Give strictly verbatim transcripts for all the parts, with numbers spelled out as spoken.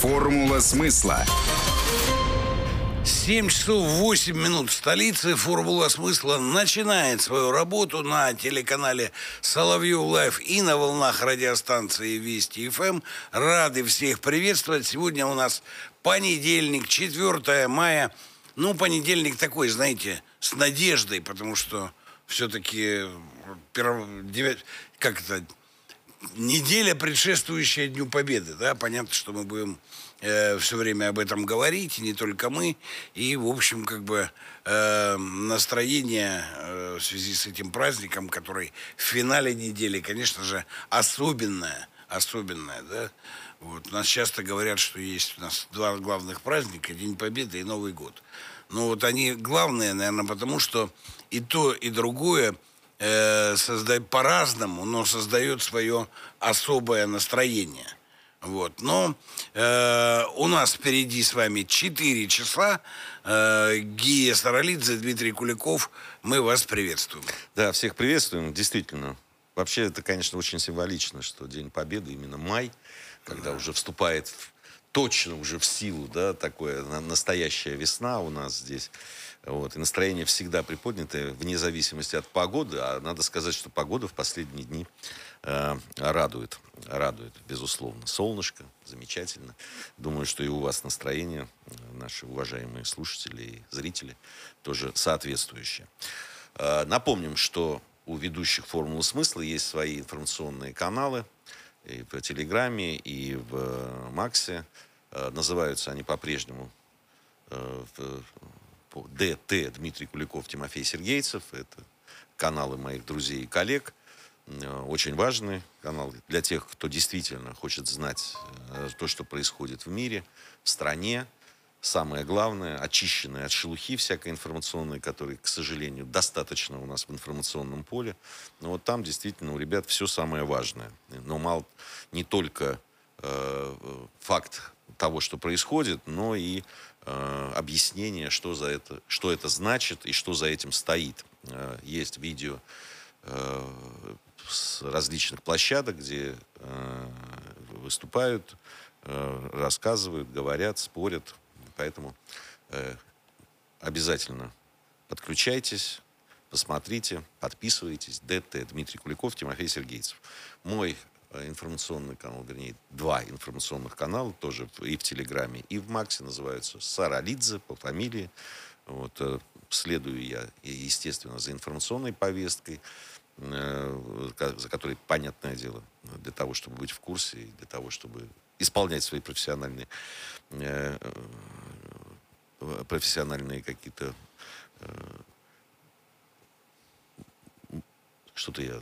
Формула смысла. семь часов восемь минут в столице. Формула смысла начинает свою работу на телеканале Соловьев Лайв и на волнах радиостанции Вести эф эм. Рады всех приветствовать. Сегодня у нас понедельник, четвёртое мая. Ну, понедельник такой, знаете, с надеждой, потому что все-таки как это, неделя, предшествующая Дню Победы, да, понятно, что мы будем э, все время об этом говорить, и не только мы, и, в общем, как бы э, настроение э, в связи с этим праздником, который в финале недели, конечно же, особенное, особенное, да. Вот. У нас часто говорят, что есть у нас два главных праздника, День Победы и Новый год. Но вот они главные, наверное, потому что и то, и другое э, создают по-разному, но создает свое особое настроение. Вот. Но э, у нас впереди с вами четыре часа. Э, Гия Саралидзе, Дмитрий Куликов, мы вас приветствуем. Да, всех приветствуем, действительно. Вообще, это, конечно, очень символично, что День Победы именно май, когда да. уже вступает в, точно уже в силу, да, такое настоящая весна у нас здесь. Вот. И настроение всегда приподнятое, вне зависимости от погоды. А надо сказать, что погода в последние дни э, радует. Радует, безусловно. Солнышко, замечательно. Думаю, что и у вас настроение, наши уважаемые слушатели и зрители, тоже соответствующее. Э, напомним, что у ведущих «Формулы смысла» есть свои информационные каналы. И в Телеграме, и в Максе. Э, называются они по-прежнему э, по ДТ Дмитрий Куликов, Тимофей Сергейцев. Это каналы моих друзей и коллег. Э, очень важные каналы для тех, кто действительно хочет знать э, то, что происходит в мире, в стране. Самое главное, очищенные от шелухи всякой информационной, которой, к сожалению, достаточно у нас в информационном поле. Но вот там действительно у ребят все самое важное. Но мало не только э, факт того, что происходит, но и э, объяснение, что, за это, что это значит и что за этим стоит. Э, есть видео э, с различных площадок, где э, выступают, э, рассказывают, говорят, спорят. Поэтому э, обязательно подключайтесь, посмотрите, подписывайтесь. ДТ Дмитрий Куликов, Тимофей Сергейцев. Мой э, информационный канал, вернее, два информационных канала, тоже и в Телеграме, и в Максе, называются Саралидзе по фамилии. Вот, э, следую я, естественно, за информационной повесткой, э, за которой, понятное дело, для того, чтобы быть в курсе, и для того, чтобы исполнять свои профессиональные э, профессиональные какие-то э, что-то я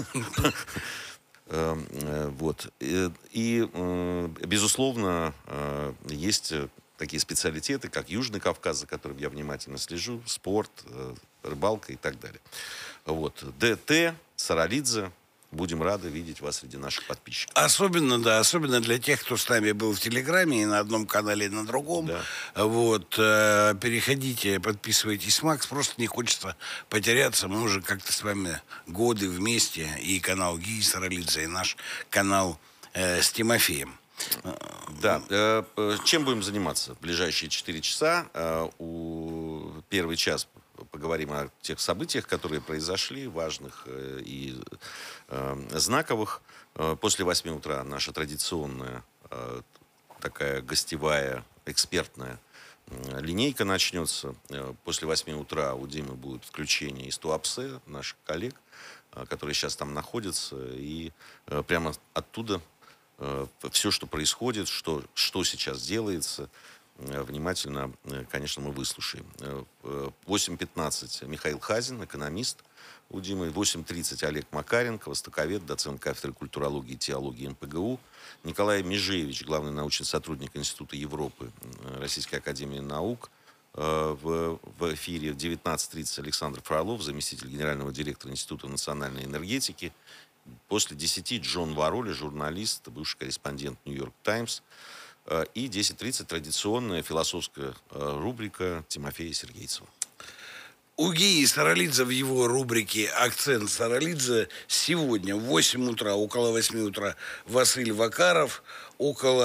вот и безусловно есть такие специалитеты, как Южный Кавказ, за которым я внимательно слежу, спорт, рыбалка и так далее. Вот ДТ Саралидзе. Будем рады видеть вас среди наших подписчиков. Особенно, да, особенно для тех, кто с нами был в Телеграме и на одном канале, и на другом. Да. Вот, э, переходите, подписывайтесь в Макс. Просто не хочется потеряться. Мы уже как-то с вами годы вместе. И канал Гии Саралидзе, и наш канал э, с Тимофеем. Да. Э, чем будем заниматься в ближайшие четыре часа? Э, у первый час поговорим о тех событиях, которые произошли, важных э, и э, знаковых. Э, после восьми утра наша традиционная э, такая гостевая, экспертная э, линейка начнется. Э, после восьми утра у Димы будет включение из Туапсе, наших коллег, э, которые сейчас там находятся. И э, прямо оттуда э, все, что происходит, что, что сейчас делается, внимательно, конечно, мы выслушаем. В восемь пятнадцать Михаил Хазин, экономист у Димы. В восемь тридцать Олег Макаренко, востоковед, доцент кафедры культурологии и теологии эм пэ гэ у. Николай Межевич, главный научный сотрудник Института Европы Российской академии наук. В, в эфире в девятнадцать тридцать Александр Фролов, заместитель генерального директора Института национальной энергетики. После десяти Джон Вароли, журналист, бывший корреспондент Нью-Йорк Таймс. И десять тридцать традиционная философская рубрика Тимофея Сергейцева. У Гии Саралидзе в его рубрике «Акцент Саралидзе» сегодня в восемь утра, около восьми утра Василий Вакаров, около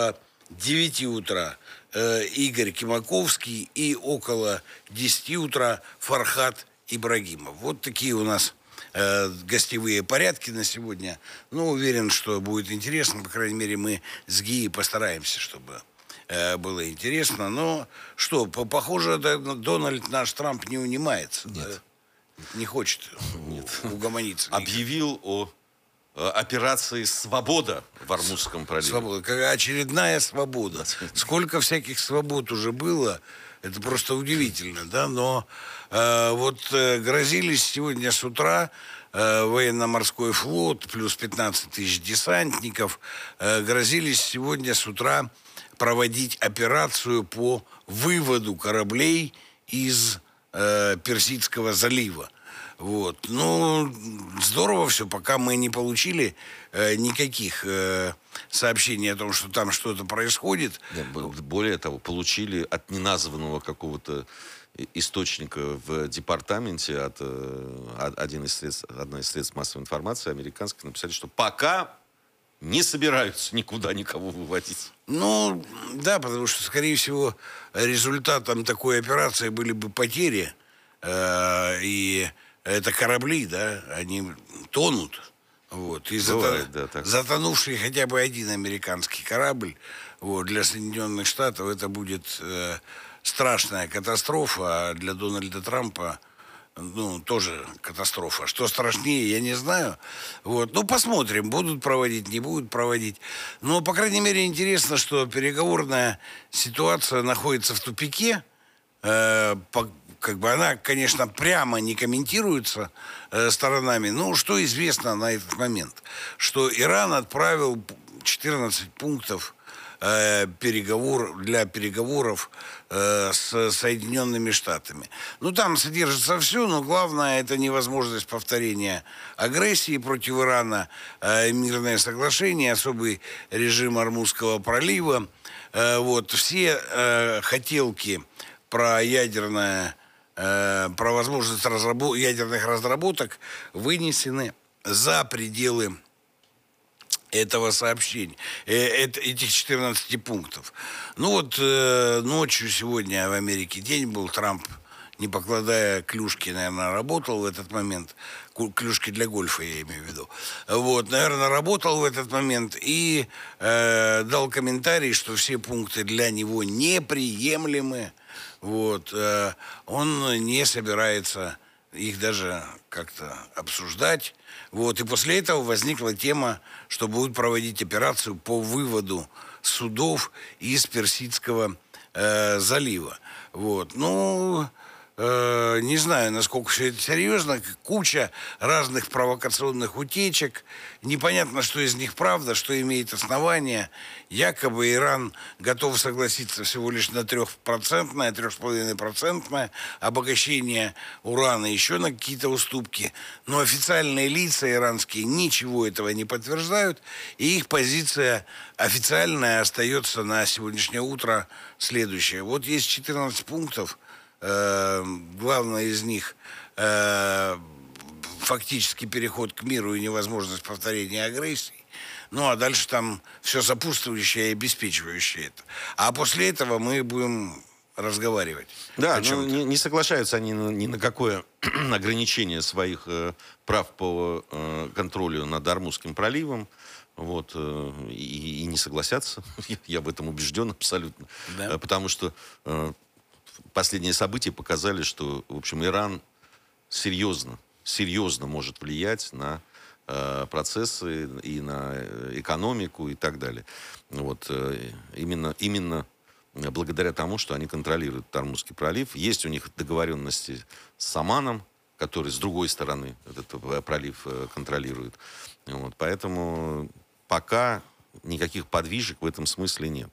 девяти утра э, Игорь Кимаковский и около десяти утра Фархад Ибрагимов. Вот такие у нас э, гостевые порядки на сегодня. Ну, уверен, что будет интересно. По крайней мере, мы с ГИИ постараемся, чтобы э, было интересно. Но что, по похоже, Дональд наш Трамп не унимается. Нет. Да? Не хочет Нет. угомониться. Объявил о операции «Свобода» в Ормузском проливе. Свобода. Как очередная свобода. Сколько всяких свобод уже было, это просто удивительно, да, но э, вот э, грозились сегодня с утра э, военно-морской флот, плюс пятнадцать тысяч десантников, э, грозились сегодня с утра проводить операцию по выводу кораблей из э, Персидского залива. Вот. Ну, здорово все, пока мы не получили э, никаких э, сообщений о том, что там что-то происходит. Да, более того, получили от неназванного какого-то источника в департаменте, от, от один из средств, одна из средств массовой информации американских, написали, что пока не собираются никуда никого выводить. Ну, да, потому что, скорее всего, результатом такой операции были бы потери, э, и это корабли, да, они тонут. Вот. И Бывает, зато... да, затонувший хотя бы один американский корабль, вот, для Соединенных Штатов это будет э, страшная катастрофа, а для Дональда Трампа, ну, тоже катастрофа. Что страшнее, я не знаю. Вот. Ну, посмотрим, будут проводить, не будут проводить. Но, по крайней мере, интересно, что переговорная ситуация находится в тупике. Э, по Как бы она, конечно, прямо не комментируется э, сторонами. Ну, что известно на этот момент? Что Иран отправил четырнадцать пунктов э, переговор, для переговоров э, с Соединенными Штатами. Ну, там содержится все, но главное это невозможность повторения агрессии против Ирана, э, мирное соглашение, особый режим Ормузского пролива. Э, вот, все э, хотелки про ядерное про возможность разработ... ядерных разработок вынесены за пределы этого сообщения, э, этих четырнадцати пунктов. Ну вот э, ночью сегодня в Америке день был, Трамп, не покладая клюшки, наверное, работал в этот момент. Клюшки для гольфа, я имею в виду. Вот, наверное, работал в этот момент и э, дал комментарий, что все пункты для него неприемлемы. Вот, э, он не собирается их даже как-то обсуждать. Вот, и после этого возникла тема, что будут проводить операцию по выводу судов из Персидского э, залива. Вот, ну... Э, не знаю, насколько все это серьезно. Куча разных провокационных утечек. Непонятно, что из них правда, что имеет основание. Якобы Иран готов согласиться всего лишь на трехпроцентное, трех с половиной процентное обогащение урана, еще на какие-то уступки. Но официальные лица иранские ничего этого не подтверждают. И их позиция официальная остается на сегодняшнее утро следующая. Вот есть четырнадцать пунктов. Главное из них э, фактически переход к миру и невозможность повторения агрессии. Ну, а дальше там все сопутствующее и обеспечивающее это. А после этого мы будем разговаривать. Да, ну, не, не соглашаются они ни на какое ограничение своих э, прав по э, контролю над Ормузским проливом. Вот, э, и, и не согласятся. я, я в этом убежден абсолютно. Да. Потому что... Э, Последние события показали, что, в общем, Иран серьезно, серьезно может влиять на э, процессы и на экономику и так далее. Вот, э, именно, именно благодаря тому, что они контролируют Ормузский пролив. Есть у них договоренности с Оманом, который с другой стороны этот пролив э, контролирует. Вот, поэтому пока никаких подвижек в этом смысле нет.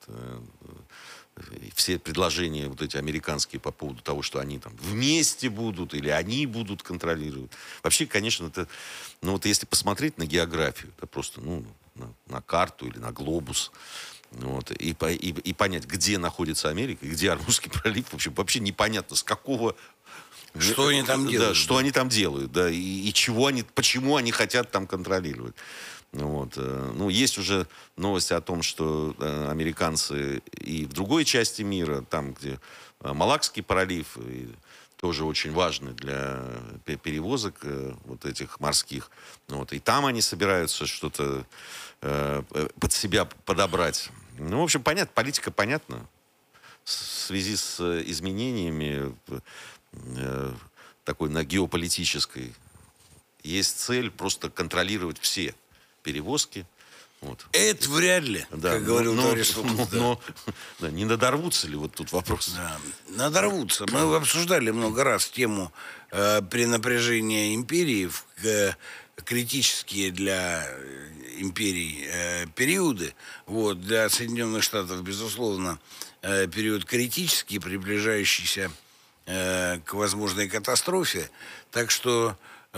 Все предложения вот эти американские по поводу того, что они там вместе будут или они будут контролировать. Вообще, конечно, это, ну вот если посмотреть на географию, это просто, ну, на, на карту или на глобус, вот, и, и, и понять, где находится Америка, и где Ормузский пролив, в общем, вообще непонятно, с какого... Что они там делают. Да, что они там делают, да, и, и чего они, почему они хотят там контролировать. Вот. Ну, есть уже новости о том, что американцы и в другой части мира, там, где Малакский пролив, и тоже очень важный для перевозок вот этих морских, вот, и там они собираются что-то э, под себя подобрать. Ну, в общем, понятно, политика понятна. В связи с изменениями э, такой на геополитической есть цель просто контролировать все перевозки. Вот. Это вряд ли, да, как но, говорил но, товарищ но, Соколов, да. но да, не надорвутся ли, вот тут вопрос. Да, надорвутся. Мы обсуждали много раз тему э, перенапряжения империи в э, критические для империй э, периоды. Вот, для Соединенных Штатов, безусловно, э, период критический, приближающийся э, к возможной катастрофе. Так что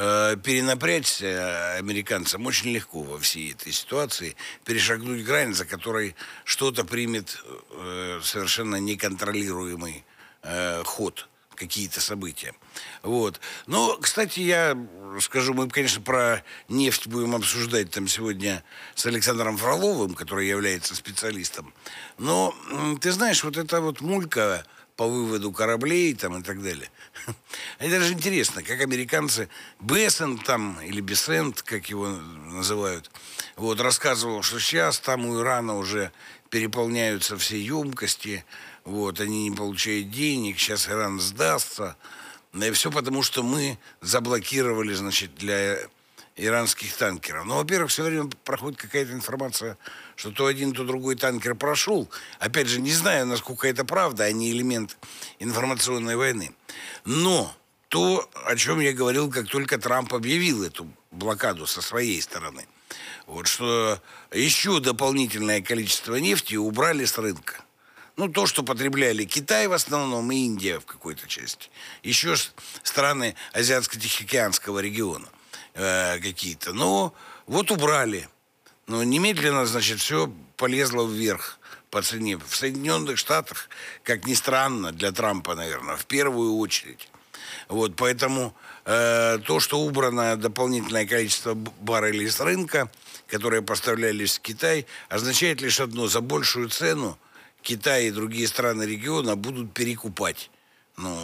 перенапрячься американцам очень легко во всей этой ситуации, перешагнуть грань, за которой что-то примет э, совершенно неконтролируемый э, ход, какие-то события. Вот. Но, кстати, я скажу, мы, конечно, про нефть будем обсуждать там сегодня с Александром Фроловым, который является специалистом. Но, ты знаешь, вот эта вот мулька по выводу кораблей там и так далее. Это даже интересно, как американцы, Бессент там, или Бессент, как его называют, вот, рассказывал, что сейчас там у Ирана уже переполняются все емкости, вот, они не получают денег, сейчас Иран сдастся. И все потому, что мы заблокировали, значит, для иранских танкеров. Но, во-первых, все время проходит какая-то информация, что то один, то другой танкер прошел. Опять же, не знаю, насколько это правда, а не элемент информационной войны. Но то, о чем я говорил, как только Трамп объявил эту блокаду со своей стороны, вот что еще дополнительное количество нефти убрали с рынка. Ну, то, что потребляли Китай в основном и Индия в какой-то части. Еще страны Азиатско-Тихоокеанского региона э, какие-то. Но вот убрали. Но немедленно, значит, все полезло вверх по цене. В Соединенных Штатах, как ни странно, для Трампа, наверное, в первую очередь. Вот, поэтому э, то, что убрано дополнительное количество баррелей с рынка, которые поставлялись в Китай, означает лишь одно: за большую цену Китай и другие страны региона будут перекупать, ну,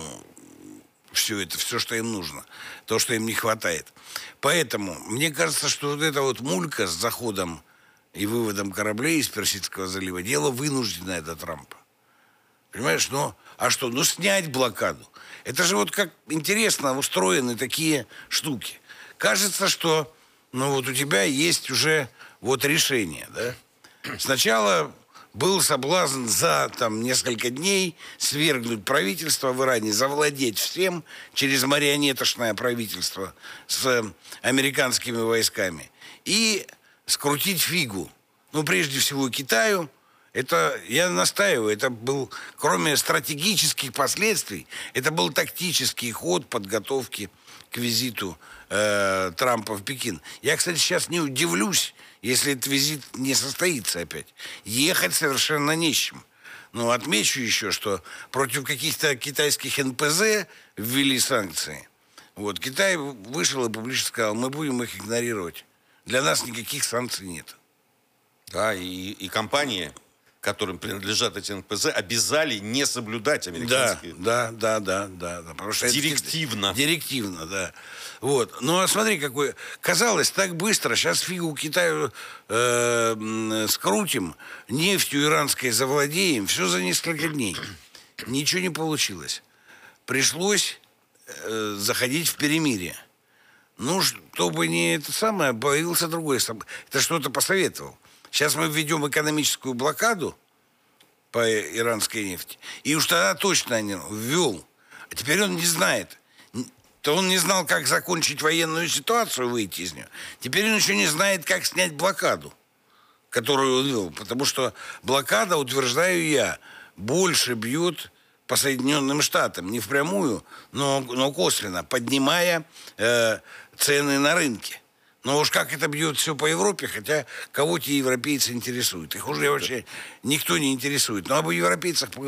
все это, все, что им нужно, то, что им не хватает. Поэтому мне кажется, что вот эта вот мулька с заходом и выводом кораблей из Персидского залива — дело вынужденное до Трампа. Понимаешь, ну, а что, ну, снять блокаду. Это же вот как интересно устроены такие штуки. Кажется, что, ну, вот у тебя есть уже вот решение, да. Сначала был соблазн за там несколько дней свергнуть правительство в Иране, завладеть всем через марионеточное правительство с американскими войсками и скрутить фигу. Ну, прежде всего, Китаю. Это, я настаиваю, это был, кроме стратегических последствий, это был тактический ход подготовки к визиту э, Трампа в Пекин. Я, кстати, сейчас не удивлюсь, если этот визит не состоится опять. Ехать совершенно не с чем. Но отмечу еще, что против каких-то китайских эн пэ зэ ввели санкции. Вот, Китай вышел и публично сказал: мы будем их игнорировать. Для нас никаких санкций нет. Да, и, и компании, которым принадлежат эти эн пэ зэ, обязали не соблюдать американские... Да, да, да, да, да. Потому что директивно. Это, директивно, да. Вот. Ну, а смотри, какой... Казалось, так быстро. Сейчас фигу Китаю э, скрутим, нефтью иранской завладеем. Все за несколько дней. Ничего не получилось. Пришлось э, заходить в перемирие. Ну, чтобы не это самое, появился другой. Это что-то посоветовал. Сейчас мы введем экономическую блокаду по иранской нефти. И уж тогда точно не ввел. А теперь он не знает. То он не знал, как закончить военную ситуацию, выйти из нее. Теперь он еще не знает, как снять блокаду, которую он ввел. Потому что блокада, утверждаю я, больше бьет по Соединенным Штатам. Не впрямую, но, но косвенно, поднимая э, цены на рынке. Но уж как это бьет все по Европе, хотя кого те европейцы интересуют. Их уже вообще никто не интересует. Но об европейцах поговорим.